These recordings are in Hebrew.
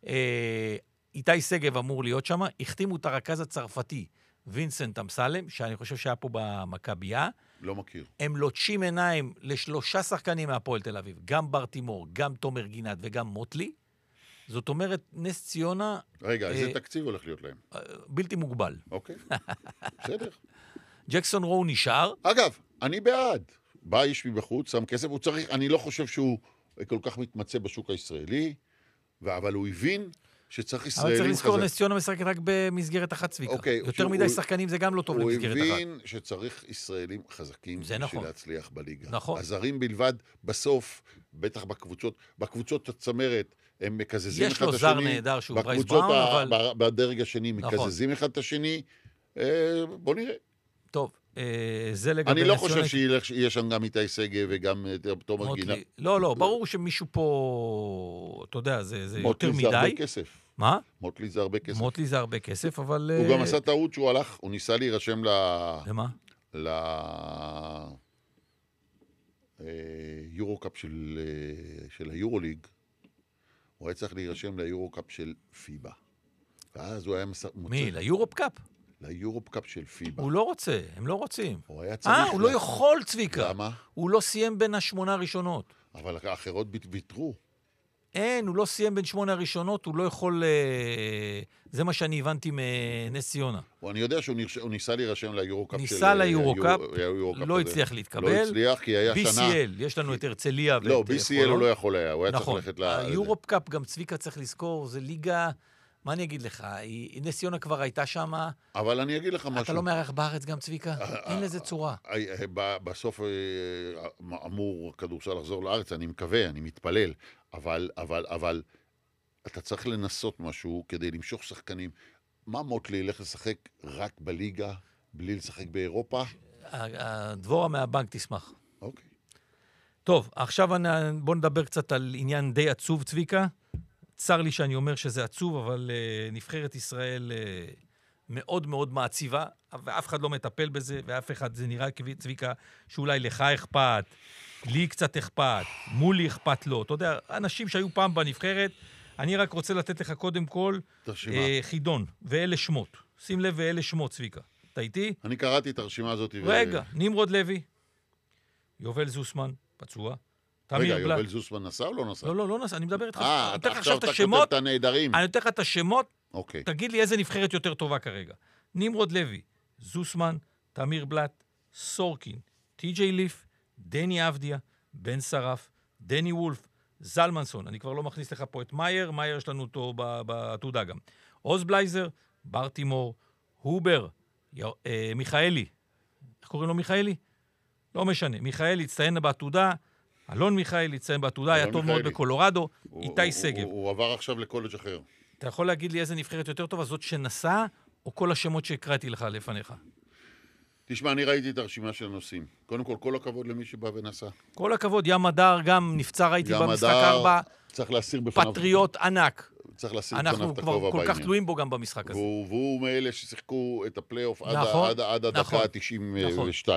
איתי סגב אמור להיות שם, החתימו את הרכז הצרפתי, וינסנט אמסלם, שאני חושב שהיה פה במכבייה. לא מכיר. הם לוטשים עיניים ל3 שחקנים מהפועל תל אביב, גם ברטימור, גם תומר גינת וגם מוטלי. זאת אומרת, נס ציונה... רגע, איזה תקציב הולך להיות להם? בלתי מוגבל. אוקיי, בסדר. ג'קסון רו נשאר. אגב, אני בעד. בא איש מבחוץ, שם כסף, הוא צריך, אני לא חושב שהוא כל כך מתמצא בשוק הישראלי, אבל הוא הבין שצריך ישראלים חזק. אבל צריך לזכור, חזק. נס ציונה משחקת רק במסגרת אחת צביקה. אוקיי, יותר מדי שחקנים זה גם לא טוב למסגרת אחת. הוא הבין שצריך ישראלים חזקים בשביל להצליח בליגה. נכון. הזרים בלבד בסוף, בטח בקבוצות הצמרת, הם מקזזים אחד את השני. יש לו זר נהדר שהוא ברייס בראון, אבל... בדרג השני מקזזים אחד את השני. בוא נראה. טוב, זה לגבי... אני לא חושב שיהיה שם גם איתי סגב וגם תומר גינה. לא, ברור שמישהו פה, אתה יודע, זה יותר מדי. מוטלי זה הרבה כסף. מה? מוטלי זה הרבה כסף. מוטלי זה הרבה כסף, אבל... הוא גם עשה טעות שהוא הלך, הוא ניסה להירשם למה? ליורו-קאפ של היורוליג. הוא היה צריך להירשם ליורו-קאפ של פיבה. ואז הוא היה מוצא... מי? ליורופ-קאפ? ליורופ-קאפ של פיבה. הוא לא רוצה, הם לא רוצים. הוא היה צריך... הוא לא יכול, צביקה. למה? הוא לא סיים בין 8 הראשונות. אבל האחרות ויתרו. אין, הוא לא סיים בין 8 הראשונות, הוא לא יכול... זה מה שאני הבנתי מנס ציונה. אני יודע שהוא ניסה להירשם ליורוקאפ. ניסה ליורוקאפ, לא הצליח להתקבל. לא הצליח, כי היה שנה... BCL, יש לנו את הרצליה. לא, BCL הוא לא יכול היה, הוא היה צריך ללכת ל... היורופקאפ, גם צביקה צריך לזכור, זה ליגה... מה אני אגיד לך? נס ציונה כבר הייתה שם. אבל אני אגיד לך משהו. אתה לא מארח בארץ גם, צביקה? אין לזה צורה. בסוף אמור כדורסל לחזור לארץ, אני מקווה, אני מתפלל. אבל אתה צריך לנסות משהו כדי למשוך שחקנים. מה מוטלי ילך לשחק רק בליגה, בלי לשחק באירופה? הדבורה מהבנק תשמח. אוקיי. טוב, עכשיו בוא נדבר קצת על עניין די עצוב, צביקה. צר לי שאני אומר שזה עצוב, אבל נבחרת ישראל מאוד מאוד מעציבה, ואף אחד לא מטפל בזה, ואף אחד, זה נראה צביקה, שאולי לך אכפת, לי קצת אכפת, מולי אכפת לו. אתה יודע, אנשים שהיו פעם בנבחרת, אני רק רוצה לתת לך קודם כל חידון, ואלה שמות. שים לב, ואלה שמות, צביקה. אתה איתי? אני קראתי את הרשימה הזאת. רגע, נמרוד לוי, יובל זוסמן, פצוע, רגע, יובל זוסמן נסע או לא נסע? לא נסע, אני מדבר איתך. אתה עכשיו אתה כותב את הנהדרים. אני נותן לך את השמות, אוקיי. תגיד לי איזה נבחרת יותר טובה כרגע. נמרוד לוי, זוסמן, תמיר בלט, סורקין, טי.ג'יי ליף, דני אבדיה, בן שרף, דני וולף, זלמנסון, אני כבר לא מכניס לך פה את מאייר, מאייר יש לנו אותו בתעודה גם. עוז בלייזר, ברטימור, הובר, מיכאלי, איך קוראים לו מיכאלי? לא משנה, מיכאלי הצטיין בעתודה, אלון מיכאלי הצטיין בעתודה, היה טוב מאוד בקולורדו, איתי סגב. הוא עבר עכשיו לקולג' אחר. אתה יכול להגיד לי איזה נבחרת יותר טובה, זאת שנסע, או כל השמות שהקראתי לך לפניך? תשמע, אני ראיתי את הרשימה של הנושאים. קודם כל הכבוד למי שבא ונסע. כל הכבוד, ים הדר גם נפצע, ראיתי במשחק 4. צריך להסיר בפניו. פטריוט ענק. צריך להסיר בפניו את הכובע בעניין. אנחנו כבר כל כך תלויים בו גם במשחק הזה. והוא מאלה ששיחקו את הפלייאוף עד הדקה ה-92.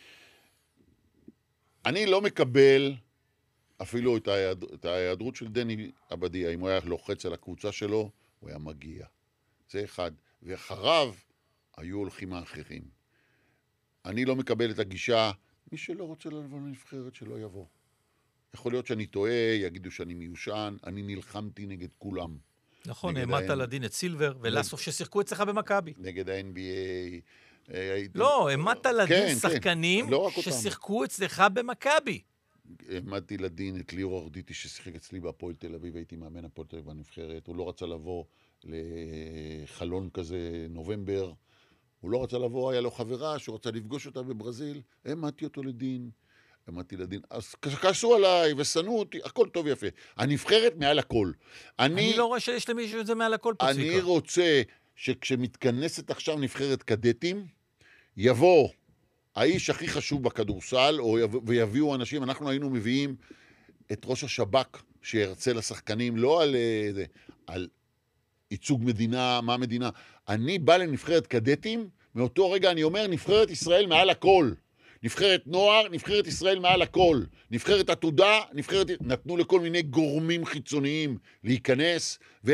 אני לא מקבל אפילו את ההיעדרות של דני אבדיה. אם הוא היה לוחץ על הקבוצה שלו, הוא היה מגיע. זה אחד. ואחריו היו הולכים האחרים. אני לא מקבל את הגישה, מי שלא רוצה לבוא לנבחרת שלא יבוא. יכול להיות שאני טועה, יגידו שאני מיושן, אני נלחמתי נגד כולם. נכון, העמדת לדין את סילבר ולסוף ששיחקו אצלך במכבי. נגד ה-NBA. לא, העמדת לדין שחקנים ששיחקו אצלך במכבי. העמדתי לדין את ליאור ארדיטי ששיחק אצלי בהפועל תל אביב, הייתי מאמן הפועל תל אביב בנבחרת, הוא לא רצה לבוא לחלון כזה נובמבר, הוא לא רצה לבוא, היה לו חברה שרצה לפגוש אותה בברזיל, העמדתי אותו לדין, אז כעסו עליי ושנאו אותי, הכל טוב יפה. הנבחרת מעל הכל. אני לא רואה שיש למישהו את זה מעל הכל פה, צביקה. אני רוצה שכשמתכנסת עכשיו נבחרת קדטים, יבוא האיש הכי חשוב בכדורסל, ויביאו אנשים, אנחנו היינו מביאים את ראש השב"כ שירצה לשחקנים, לא על ייצוג מדינה, מה מדינה. אני בא לנבחרת קדטים, מאותו רגע אני אומר, נבחרת ישראל מעל הכל. נבחרת נוער, נבחרת ישראל מעל הכל. נבחרת עתודה, נתנו לכל מיני גורמים חיצוניים להיכנס,